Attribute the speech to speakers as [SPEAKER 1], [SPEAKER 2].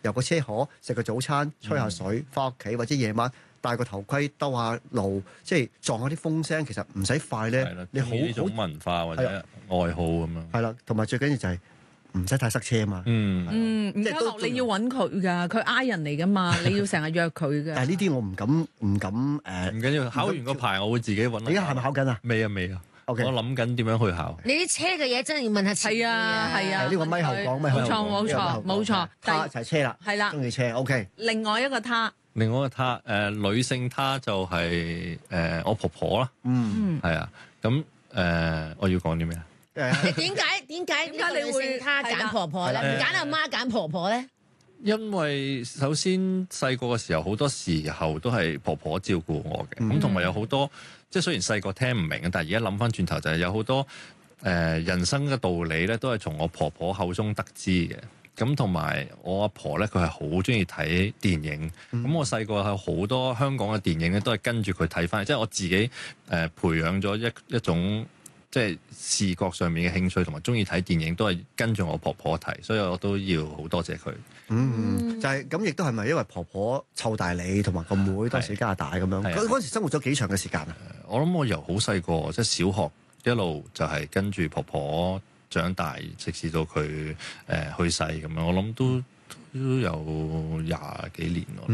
[SPEAKER 1] 由個車河食個早餐，吹下水，翻屋企或者夜晚戴個頭盔兜下路，即係撞下啲風聲，其實唔使快咧。你好
[SPEAKER 2] 呢種文化或者愛好咁樣。
[SPEAKER 1] 係啦，同埋最緊要就係唔使太塞車啊嘛。
[SPEAKER 3] 吳家樂你要揾佢㗎，佢 I 人嚟㗎嘛，你要成日約佢㗎。
[SPEAKER 1] 但係呢啲我唔敢
[SPEAKER 2] 唔緊要，考完個牌我會自己揾。
[SPEAKER 1] 你而家係咪考緊啊？
[SPEAKER 2] 未啊。
[SPEAKER 1] OK，
[SPEAKER 2] 我諗緊點樣去考。
[SPEAKER 4] 你啲車嘅嘢真係要問下前輩。
[SPEAKER 3] 係啊，
[SPEAKER 1] 呢個咪後講，
[SPEAKER 3] 冇錯，
[SPEAKER 1] 他就係車啦，
[SPEAKER 3] 係啦，
[SPEAKER 1] 中意車。OK，
[SPEAKER 3] 另外一個他，
[SPEAKER 2] 女性他就係我婆婆啦。係啊，咁我要講啲咩啊？
[SPEAKER 4] 點解你會他揀婆婆咧？唔揀阿媽揀婆婆咧？
[SPEAKER 2] 因為首先細個嘅時候，好多時候都係婆婆照顧我嘅，咁同埋有好多即係雖然細個聽唔明，但係而家諗翻轉頭就係有好多人生嘅道理咧，都係從我婆婆口中得知嘅。咁同埋我阿婆咧，佢係好中意睇電影。咁我細個係好多香港嘅電影咧，都係跟住佢睇翻，即係我自己培養咗一種即係視覺上面嘅興趣，同埋中意睇電影都係跟住我婆婆睇，所以我都要好多謝佢。
[SPEAKER 1] 就係咁，亦都係咪因為婆婆湊大你同埋個妹當時加拿大咁樣？嗰時生活咗幾長嘅時間啊？
[SPEAKER 2] 我諗我由好細個即係小學一路就係跟住婆婆長大，直至到佢去世咁樣，我諗都有20幾年咯。